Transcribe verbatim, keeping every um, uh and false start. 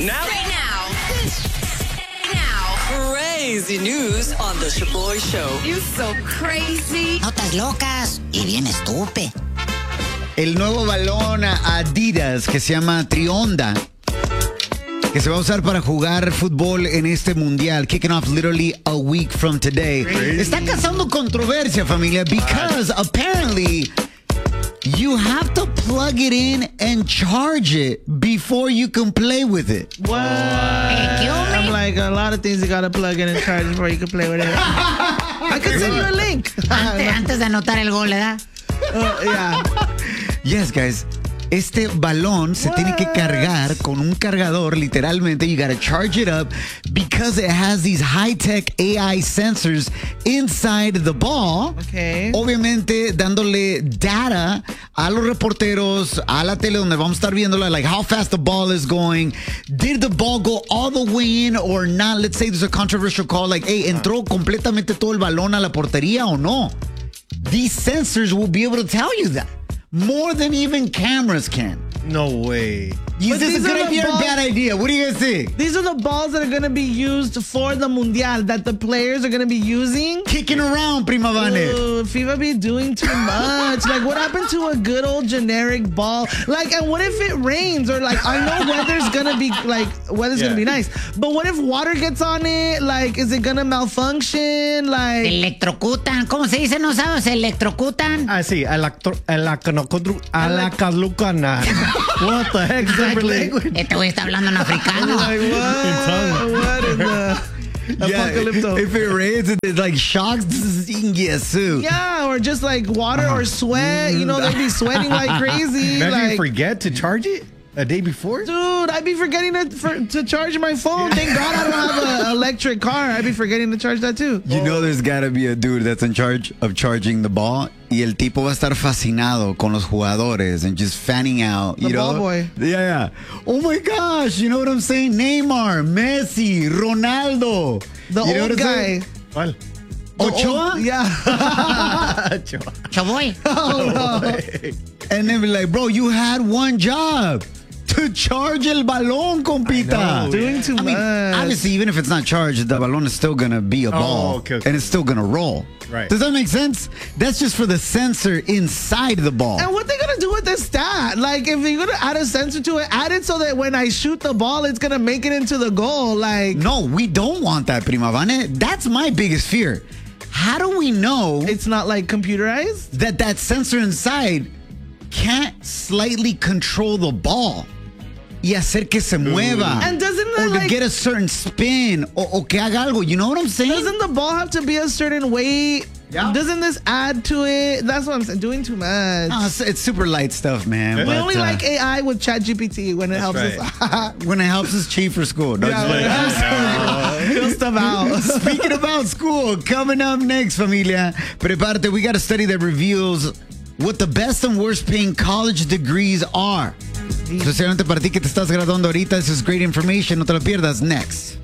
Now. Right now. Now. Crazy news on the Shaboy Show. You so crazy. Notas locas y bien estúpido. El nuevo balón Adidas que se llama Trionda, que se va a usar para jugar fútbol en este mundial, kicking off literally a week from today. Crazy. Está causando controversia, familia, because apparently you have to plug it in and charge it before you can play with it. What? I'm like, a lot of things you gotta plug in and charge before you can play with it. I can send you a link. Antes, antes de anotar el gol, ¿verdad? Uh, yeah. Yes, guys. Este balón se What? tiene que cargar con un cargador, literalmente. You gotta charge it up because it has these high-tech A I sensors inside the ball. Okay. Obviamente dándole data a los reporteros, a la tele donde vamos a estar viéndola, like how fast the ball is going. Did the ball go all the way in or not? Let's say there's a controversial call like, hey, ¿entró completamente todo el balón a la portería o no? These sensors will be able to tell you that. More than even cameras can. No way. Is this a good idea or a bad idea? What do you guys think? These are the balls that are going to be used for the Mundial, that the players are going to be using. Kicking around, Prima Vane. Ooh, FIFA be doing too much. Like, what happened to a good old generic ball? Like, and what if it rains? Or, like, I know weather's going to be, like, weather's yeah. going to be nice. But what if water gets on it? Like, is it going to malfunction? Like... Electrocutan. ¿Cómo se dice? No sabes, se electrocutan. Ah, sí. Alacalucana. What the heck? Exactly. Este güey está hablando en africano. Like, what? What in the... Yeah, if it rains, it like shocks. You can get sued. Yeah, or just like water or sweat. You know, they'd be sweating like crazy. Imagine like, you forget to charge it a day before. Dude, I'd be forgetting to, for, to charge my phone. Thank God I don't have an electric car. I'd be forgetting to charge that too. You know there's got to be a dude that's in charge of charging the ball. Y el tipo va a estar fascinado con los jugadores and just fanning out. You the know? ball boy. Yeah, yeah. Oh my gosh, you know what I'm saying? Neymar, Messi, Ronaldo. The you know old guy. ¿Cuál? Ochoa? Old, yeah. Ochoa. Chaboy. Oh, no. And then be like, bro, you had one job. To charge el balón, compita. Doing too I much. mean, obviously, even if it's not charged, the balón is still going to be a ball. Oh, okay, okay. And it's still going to roll. Right. Does that make sense? That's just for the sensor inside the ball. And what they going to do with this stat? Like, if you're going to add a sensor to it, add it so that when I shoot the ball, it's going to make it into the goal. Like, no, we don't want that, Prima Vane. That's my biggest fear. How do we know it's not like computerized? That that sensor inside can't slightly control the ball y hacer que se mueva. And doesn't that, or to like, get a certain spin o, o que haga algo. You know what I'm saying? Doesn't the ball have to be a certain weight? Yeah. Doesn't this add to it? That's what I'm saying. Doing too much. Oh, it's, it's super light stuff, man. We but, only uh, like A I with ChatGPT when it helps right. us. when it helps us cheat for school. Don't Yeah, you like yeah. Fill stuff out. Speaking about school, coming up next, familia, prepárate. We got a study that reveals what the best and worst paying college degrees are. Especialmente para ti que te estás graduando ahorita. This is great information. No te lo pierdas. Next.